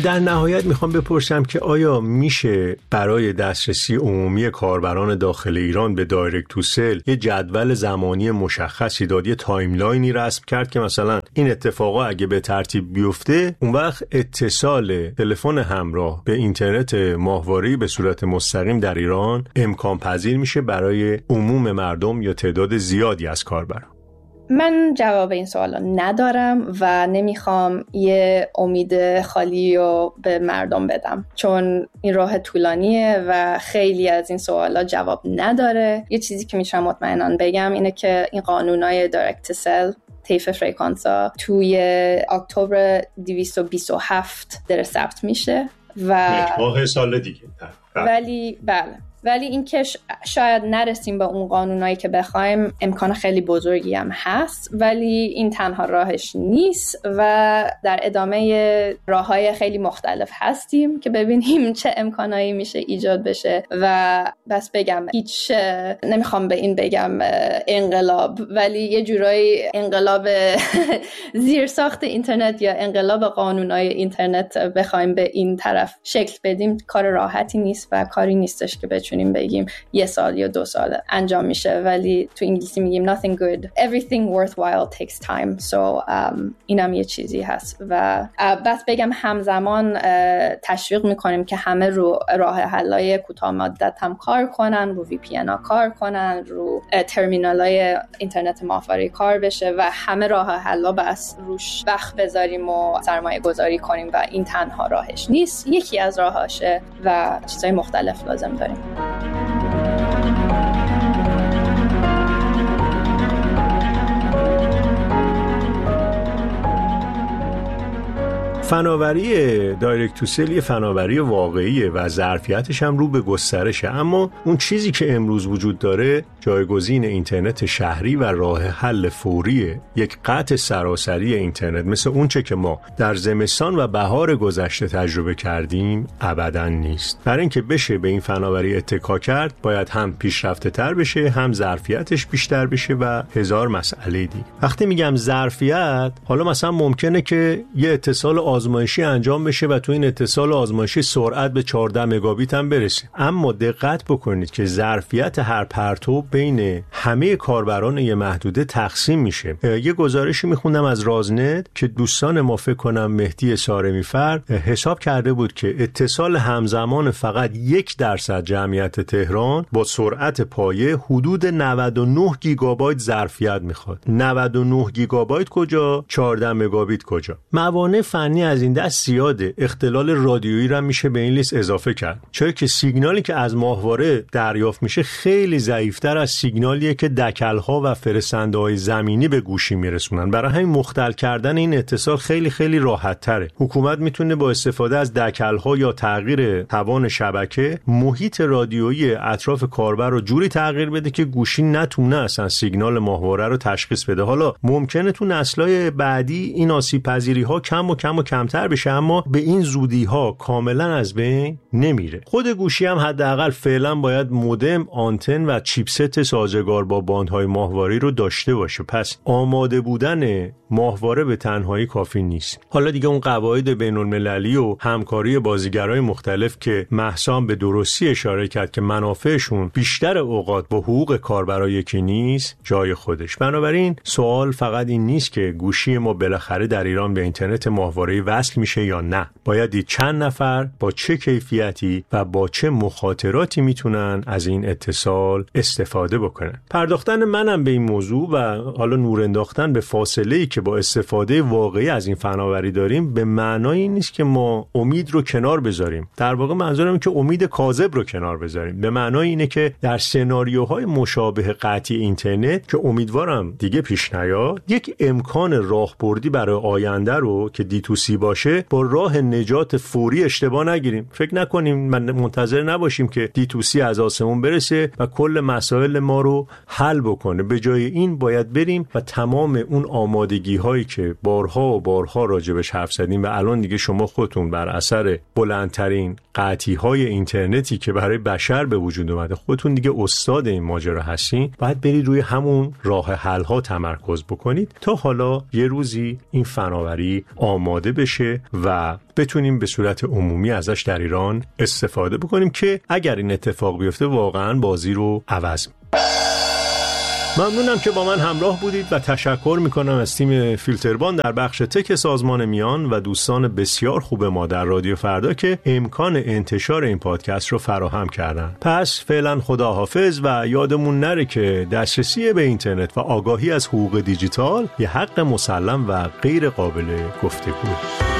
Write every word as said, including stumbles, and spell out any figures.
در نهایت میخوام بپرسم که آیا میشه برای دسترسی عمومی کاربران داخل ایران به دایرکت تو سل یه جدول زمانی مشخصی داد، یه تایملاینی رسم کرد که مثلا این اتفاقا اگه به ترتیب بیفته اون وقت اتصال تلفن همراه به اینترنت ماهواره‌ای به صورت مستقیم در ایران امکان پذیر میشه برای عموم مردم یا تعداد زیادی از کاربران؟ من جواب این سوالا ندارم و نمیخوام یه امید خالی رو به مردم بدم، چون این راه طولانیه و خیلی از این سوالا جواب نداره. یه چیزی که میتونم مطمئناً بگم اینه که این قانونای دایرکت تو سل طیف فرکانسا توی اکتبر دویست و بیست و هفت داره ثبت میشه و ماه سال دیگه. ولی بله ولی این که شاید نرسیم به اون قانونایی که بخوایم امکان خیلی بزرگی هم هست، ولی این تنها راهش نیست و در ادامه راههای خیلی مختلف هستیم که ببینیم چه امکانایی میشه ایجاد بشه. و بس بگم هیچ نمیخوام به این بگم انقلاب، ولی یه جورایی انقلاب زیرساخت اینترنت یا انقلاب قانونای اینترنت بخوایم به این طرف شکل بدیم کار راحتی نیست و کاری نیستش که بچونیم بگیم یه سال یا دو سال انجام میشه. ولی تو انگلیسی میگیم nothing good everything worthwhile takes time. so um, اینم یه چیزی هست و بس بگم همزمان تشویق میکنیم که همه رو راه حلای کوتاه مدت هم کار کنن، رو وی پی ان ها کار کنن، رو ترمینال های اینترنت ماهواره کار بشه و همه راه حلا بس روش وقت بذاریم و سرمایه گذاری کنیم و این تنها راهش نیست، یکی از راهاشه و چیزهای مختلف لازم داریم. فناوری دایرکت تو سل یه فناوری واقعیه و ظرفیتش هم رو به گسترشه، اما اون چیزی که امروز وجود داره جایگزین اینترنت شهری و راه حل فوری یک قطع سراسری اینترنت مثل اون چه که ما در زمستان و بهار گذشته تجربه کردیم ابداً نیست. برای اینکه بشه به این فناوری اتکا کرد باید هم پیشرفته تر بشه، هم ظرفیتش بیشتر بشه و هزار مسئله دی. وقتی میگم ظرفیت، حالا مثلا ممکنه که یه اتصال آزمایشی انجام بشه و تو این اتصال آزمایشی سرعت به چهارده مگابیت هم برسه، اما دقت بکنید که ظرفیت هر پرتو بین همه کاربران یه محدوده تقسیم میشه. یه گزارشی میخوندم از رازنت که دوستان ما فکر کنم مهدی سارمیفر حساب کرده بود که اتصال همزمان فقط یک درصد جمعیت تهران با سرعت پایه حدود نود و نه گیگابایت ظرفیت میخواد. نود و نه گیگابایت کجا؟ چهارده مگابیت کجا؟ موانع فنی از این دست زیاده. اختلال رادیویی را میشه به این لیست اضافه کرد، چرا که سیگنالی که از ماهواره دریافت میشه خیلی ضعیف‌تر از سیگنالیه که دکل‌ها و فرستنده‌های زمینی به گوشی میرسونن. برای همین مختل کردن این اتصال خیلی خیلی راحت‌تره. حکومت میتونه با استفاده از دکل‌ها یا تغییر توان شبکه محیط رادیویی اطراف کاربر رو جوری تغییر بده که گوشی نتونه اصلا سیگنال ماهواره رو تشخیص بده. حالا ممکنه تو نسل‌های بعدی این آسیب‌پذیری‌ها کم و کم و کمتر بشه، اما به این زودی‌ها کاملا از بین نمیره. خود گوشی هم حداقل فعلا باید مودم، آنتن و چیپست سازگار با باندهای ماهواره‌ای رو داشته باشه. پس آماده بودن ماهواره به تنهایی کافی نیست. حالا دیگه اون قواعد بین‌المللی و همکاری بازیگرای مختلف که مهسا به درستی اشاره کرد که منافعشون بیشتر اوقات با حقوق کاربرا یکی نیست، جای خودش. بنابراین سوال فقط این نیست که گوشی ما بالاخره در ایران به اینترنت ماهواره‌ای وصل میشه یا نه. باید دید چند نفر با چه کیفیتی و با چه مخاطراتی میتونن از این اتصال استفاده بکنن. پرداختن منم به این موضوع و حالا نور انداختن به فاصله‌ای که با استفاده واقعی از این فناوری داریم به معنای نیست که ما امید رو کنار بذاریم. در واقع منظورم اینه که امید کاذب رو کنار بذاریم. به معنای اینه که در سناریوهای مشابه قطعی اینترنت که امیدوارم دیگه پیش نیاد، یک امکان راهبردی برای آینده رو که دی تو سی باشه با راه نجات فوری اشتباه نگیریم. فکر نکنیم من منتظر نباشیم که دی تو سی از آسمون برسه و کل مسائل ما رو حل بکنه. به جای این باید بریم و تمام اون آمادگی آلودگی هایی که بارها و بارها راجبش حرف زدیم و الان دیگه شما خودتون بر اثر بلندترین قطعی های اینترنتی که برای بشر به وجود اومده خودتون دیگه استاد این ماجرا هستین، باید برید روی همون راه حل ها تمرکز بکنید تا حالا یه روزی این فناوری آماده بشه و بتونیم به صورت عمومی ازش در ایران استفاده بکنیم که اگر این اتفاق بیفته واقعا بازی رو عوض می‌کنه. ممنونم که با من همراه بودید و تشکر میکنم از تیم فیلتربان در بخش تک سازمان میان و دوستان بسیار خوب ما در رادیو فردا که امکان انتشار این پادکست رو فراهم کردن. پس فعلا خداحافظ و یادمون نره که دسترسی به اینترنت و آگاهی از حقوق دیجیتال یه حق مسلم و غیر قابل گفتگوه.